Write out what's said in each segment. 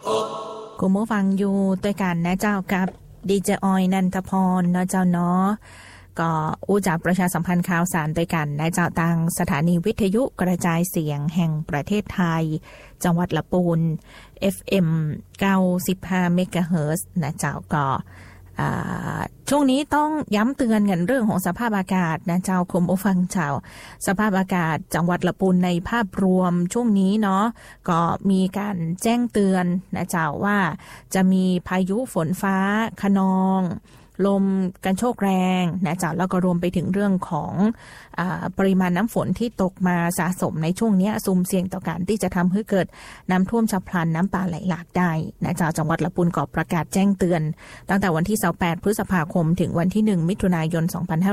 คุณผู้ฟังอยู่ด้วยกันนะเจ้ากับดีเจออยนันทพรนะเจ้าเนาะก็อู้จากประชาสัมพันธ์ข่าวสารด้วยกันนะเจ้าทางสถานีวิทยุกระจายเสียงแห่งประเทศไทยจังหวัดลำพูน FM 95 เมกะเฮิรตซ์นะเจ้าก็ช่วงนี้ต้องย้ำเตือนกันเรื่องของสภาพอากาศนะเจ้าคุณผู้ฟังเจ้าสภาพอากาศจังหวัดลำพูนในภาพรวมช่วงนี้เนาะก็มีการแจ้งเตือนนะเจ้าว่าจะมีพายุฝนฟ้าคะนองลมกันโชกแรงนะจ๊ะแล้วก็รวมไปถึงเรื่องของปริมาณน้ำฝนที่ตกมาสะสมในช่วงนี้สุ่มเสี่ยงต่อการที่จะทำให้เกิดน้ำท่วมฉับพลันน้ำป่าไหลหลากได้นะจ๊ะจังหวัดลำพูนก็ประกาศแจ้งเตือนตั้งแต่วันที่28พฤษภาคมถึงวันที่1มิถุนายน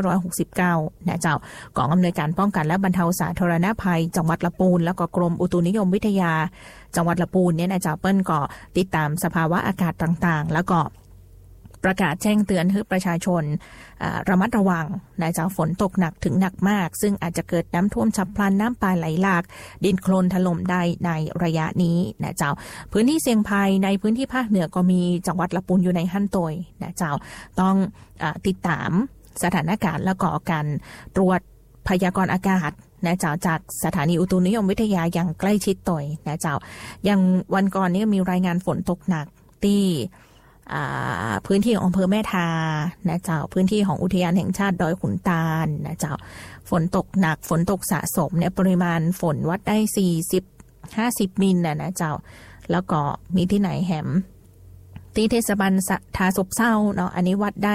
2569นะจ๊ะกองอำนวยการป้องกันและบรรเทาสาธารณภัยจังหวัดลำพูนแล้วก็กรมอุตุนิยมวิทยาจังหวัดลำพูนเนี่ยนะจ๊ะเปิ้ลก็ติดตามสภาวะอากาศต่างๆแล้วก็ประกาศแจ้งเตือนให้ประชาชนระมัดระวังนะจ๊ะฝนตกหนักถึงหนักมากซึ่งอาจจะเกิดน้ำท่วมฉับพลันน้ำป่าไหลหลากดินโคลนถล่มได้ในระยะนี้นะจ๊ะพื้นที่เสี่ยงภัยในพื้นที่ภาคเหนือก็มีจังหวัดลำพูนอยู่ในหั่นโตยนะจ๊ะต้องติดตามสถานการณ์แล้วก็การตรวจพยากรณ์อากาศนะจ๊ะจากสถานีอุตุนิยมวิทยาอย่างใกล้ชิดต่อยนะจ๊ะอย่างวันก่อนนี้มีรายงานฝนตกหนักที่พื้นที่ของอำเภอแม่ทานะเจ้าพื้นที่ของอุทยานแห่งชาติดอยขุนตาลนะเจ้าฝนตกหนักฝนตกสะสมเนี่ยปริมาณฝนวัดได้40-50 มิลนะเจ้าแล้วก็มีที่ไหนแหมที่เทศบาลทาศบเศร้าเนาะอันนี้วัดได้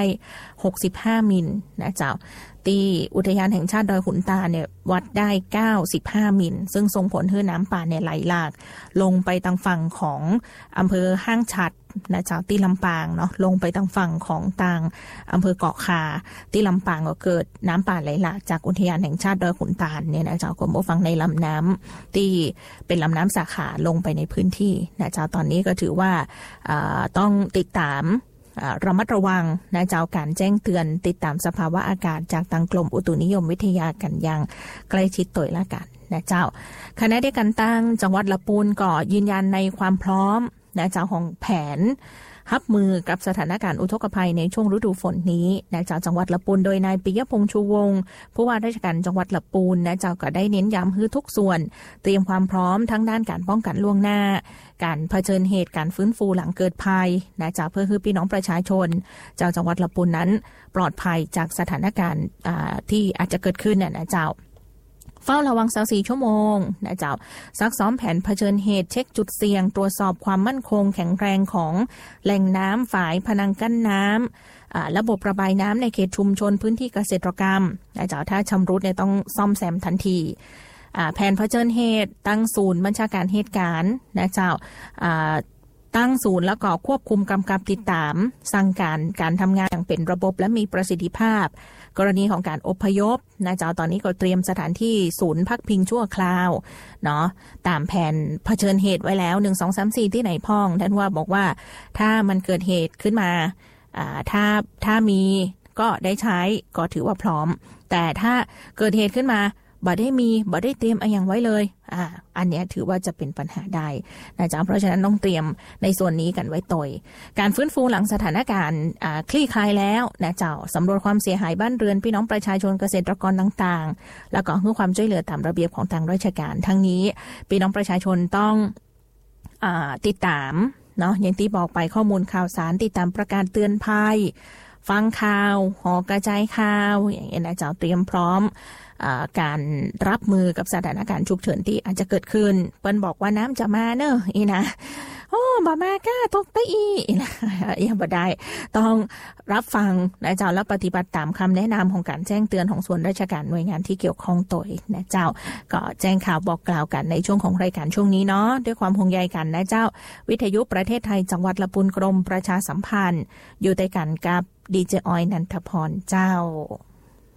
65 มิลนะเจ้าที่อุทยานแห่งชาติดอยขุนตาลเนี่ยวัดได้95 มิลซึ่งส่งผลให้น้ำป่าเนี่ยไหลหลากลงไปทางฝั่งของอำเภอห้างฉัตรนะเจ้าที่ลำปางเนาะลงไปทางฝั่งของทางอำเภอเกาะคาที่ลำปางก็เกิดน้ำป่าไหลหลากจากอุทยานแห่งชาติดอยขุนตาลเนี่ยนะเจ้าก็บอกฟังในลำน้ำที่เป็นลำน้ำสาขาลงไปในพื้นที่นะเจ้าตอนนี้ก็ถือว่าต้องติดตามระมัดระวังนะเจ้าการแจ้งเตือนติดตามสภาวะอากาศจากทางกรมอุตุนิยมวิทยากันอย่างใกล้ชิดตัวละกันนะเจ้าคณะได้การตั้งจังหวัดลำพูนก็ยืนยันในความพร้อมนะเจ้าของแผนรับมือกับสถานการณ์อุทกภัยในช่วงฤดูฝนนี้นะเจ้าจังหวัดลำพูนโดยนายปิยพงษ์ชูวงศ์ผู้ว่าราชการจังหวัดลำพูนนะเจ้าก็ได้เน้นย้ำให้ทุกส่วนเตรียมความพร้อมทั้งด้านการป้องกันล่วงหน้าการเผชิญเหตุการฟื้นฟูหลังเกิดภัยนะเจ้าเพื่อให้พี่น้องประชาชนเจ้าจังหวัดลำพูนนั้นปลอดภัยจากสถานการณ์ที่อาจจะเกิดขึ้นนะเจ้าเฝ้าระวัง24 ชั่วโมงนะเจ้าซักซ้อมแผนเผชิญเหตุเช็คจุดเสี่ยงตรวจสอบความมั่นคงแข็งแรงของแหล่งน้ำฝายพนังกั้นน้ำระบบระบายน้ำในเขตชุมชนพื้นที่เกษตรกรรมนะเจ้าถ้าชำรุดเนี่ยต้องซ่อมแซมทันทีแผนเผชิญเหตุตั้งศูนย์บัญชาการเหตุการณ์นะเจ้าตั้งศูนย์แล้วก็ควบคุมกำกับติดตามสั่งการทำงานอย่างเป็นระบบและมีประสิทธิภาพกรณีของการอพยพนะเจ้าตอนนี้ก็เตรียมสถานที่ศูนย์พักพิงชั่วคราวเนาะตามแผนเผชิญเหตุไว้แล้ว1 2 3 4ที่ไหนพ้องท่านว่าบอกว่าถ้ามันเกิดเหตุขึ้นมาถ้ามีก็ได้ใช้ก็ถือว่าพร้อมแต่ถ้าเกิดเหตุขึ้นมาบ่ได้เตรียมอย่างไว้เลยอันนี้ถือว่าจะเป็นปัญหาได้นะจ๊ะเพราะฉะนั้นต้องเตรียมในส่วนนี้กันไว้ต่อยการฟื้นฟูหลังสถานการณ์คลี่คลายแล้วนะเจ้าสำรวจความเสียหายบ้านเรือนพี่น้องประชาชนเกษตรกรต่างๆแล้วก็ให้ความช่วยเหลือตามระเบียบของทางราชการทั้งนี้พี่น้องประชาชนต้องติดตามเนาะอย่างที่บอกไปข้อมูลข่าวสารติดตามประกาศเตือนภัยฟังข่าวหอกระจายข่าวอย่างนี้นะเจ้าเตรียมพร้อมการรับมือกับสถานการณ์ฉุกเฉินที่อาจจะเกิดขึ้นเปิ้นบอกว่าน้ำจะมาเนอะอีนะบ่มาก้าตกได้อีนะยังบ่ได้ต้องรับฟังนะเจ้าและปฏิบัติตามคำแนะนำของการแจ้งเตือนของส่วนราชการหน่วยงานที่เกี่ยวข้องตัวนะเจ้าก็แจ้งข่าวบอกกล่าวกันในช่วงของรายการช่วงนี้เนาะด้วยความห่วงใยกันนะเจ้าวิทยุประเทศไทยจังหวัดลำพูนกรมประชาสัมพันธ์อยู่ด้วยกันกับดีเจออยนันทพรเจ้า